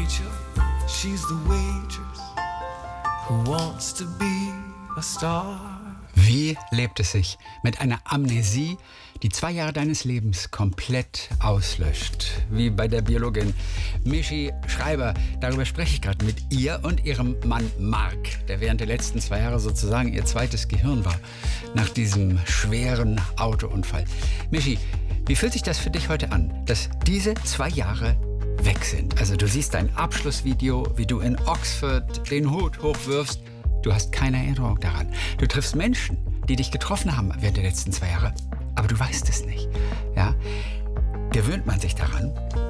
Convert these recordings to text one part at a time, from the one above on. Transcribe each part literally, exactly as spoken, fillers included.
Rachel, she's the waitress who wants to be a star. Wie lebt es sich mit einer Amnesie, die zwei Jahre deines Lebens komplett auslöscht? Wie bei der Biologin Michi Schreiber. Darüber spreche ich gerade mit ihr und ihrem Mann Mark, der während der letzten zwei Jahre sozusagen ihr zweites Gehirn war, nach diesem schweren Autounfall. Michi, wie fühlt sich das für dich heute an, dass diese zwei Jahre weg sind? Also du siehst dein Abschlussvideo, wie du in Oxford den Hut hochwirfst. Du hast keine Erinnerung daran. Du triffst Menschen, die dich getroffen haben während der letzten zwei Jahre, aber du weißt es nicht. Ja? Gewöhnt man sich daran?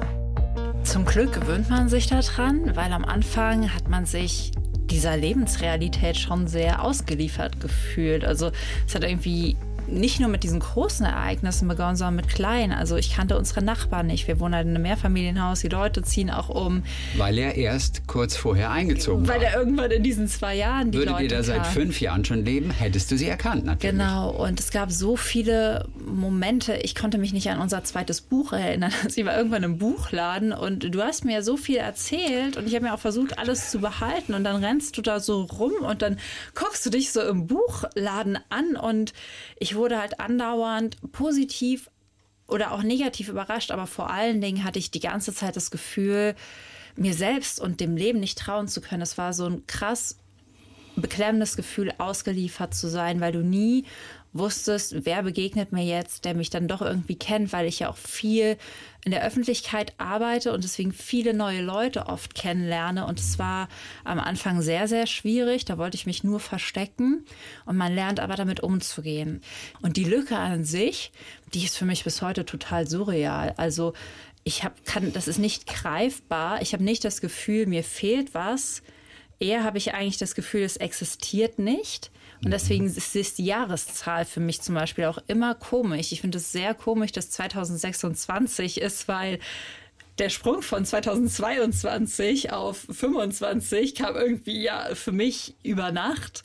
Zum Glück gewöhnt man sich daran, weil am Anfang hat man sich dieser Lebensrealität schon sehr ausgeliefert gefühlt. Also es hat irgendwie nicht nur mit diesen großen Ereignissen begonnen, sondern mit kleinen. Also ich kannte unsere Nachbarn nicht. Wir wohnen halt in einem Mehrfamilienhaus, die Leute ziehen auch um. Weil er erst kurz vorher eingezogen Weil war. er irgendwann in diesen zwei Jahren die Würdet Leute ihr da seit kamen. fünf Jahren schon leben, hättest du sie erkannt natürlich. Genau, und es gab so viele Momente, ich konnte mich nicht an unser zweites Buch erinnern. Sie war irgendwann im Buchladen und du hast mir so viel erzählt und ich habe mir auch versucht, alles zu behalten und dann rennst du da so rum und dann guckst du dich so im Buchladen an und ich wurde halt andauernd positiv oder auch negativ überrascht, aber vor allen Dingen hatte ich die ganze Zeit das Gefühl, mir selbst und dem Leben nicht trauen zu können. Es war so ein krass beklemmendes Gefühl, ausgeliefert zu sein, weil du nie wusstest, wer begegnet mir jetzt, der mich dann doch irgendwie kennt, weil ich ja auch viel in der Öffentlichkeit arbeite und deswegen viele neue Leute oft kennenlerne. Und es war am Anfang sehr, sehr schwierig. Da wollte ich mich nur verstecken und man lernt aber damit umzugehen. Und die Lücke an sich, die ist für mich bis heute total surreal. Also ich hab, kann, das ist nicht greifbar. Ich habe nicht das Gefühl, mir fehlt was. Eher habe ich eigentlich das Gefühl, es existiert nicht. Und deswegen ist, ist die Jahreszahl für mich zum Beispiel auch immer komisch. Ich finde es sehr komisch, dass zwanzig sechsundzwanzig ist, weil der Sprung von zwanzig zweiundzwanzig auf fünfundzwanzig kam irgendwie ja für mich über Nacht.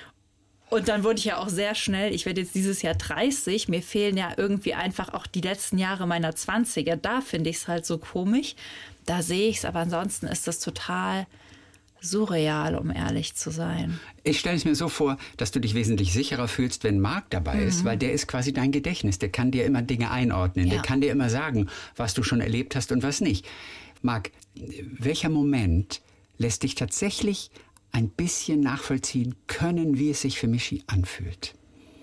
Und dann wurde ich ja auch sehr schnell, ich werde jetzt dieses Jahr dreißig, mir fehlen ja irgendwie einfach auch die letzten Jahre meiner zwanziger. Da finde ich es halt so komisch. Da sehe ich es, aber ansonsten ist das total surreal, um ehrlich zu sein. Ich stelle es mir so vor, dass du dich wesentlich sicherer fühlst, wenn Marc dabei mhm. ist, weil der ist quasi dein Gedächtnis. Der kann dir immer Dinge einordnen. Ja. Der kann dir immer sagen, was du schon erlebt hast und was nicht. Marc, welcher Moment lässt dich tatsächlich ein bisschen nachvollziehen können, wie es sich für Michi anfühlt?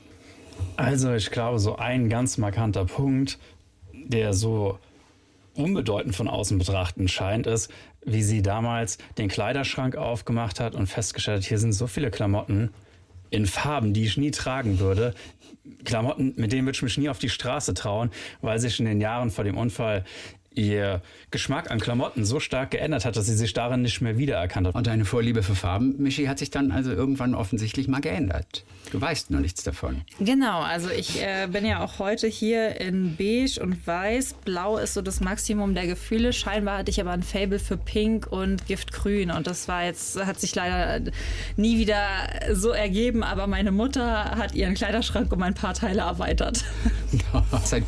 Also ich glaube, so ein ganz markanter Punkt, der so unbedeutend von außen betrachten scheint, ist, wie sie damals den Kleiderschrank aufgemacht hat und festgestellt hat, hier sind so viele Klamotten in Farben, die ich nie tragen würde. Klamotten, mit denen würde ich mich nie auf die Straße trauen, weil sich in den Jahren vor dem Unfall ihr Geschmack an Klamotten so stark geändert hat, dass sie sich darin nicht mehr wiedererkannt hat. Und deine Vorliebe für Farben, Michi, hat sich dann also irgendwann offensichtlich mal geändert. Du weißt noch nichts davon. Genau, also ich äh, bin ja auch heute hier in Beige und Weiß. Blau ist so das Maximum der Gefühle. Scheinbar hatte ich aber ein Faible für Pink und Giftgrün. Und das war jetzt, hat sich leider nie wieder so ergeben. Aber meine Mutter hat ihren Kleiderschrank um ein paar Teile erweitert. Seit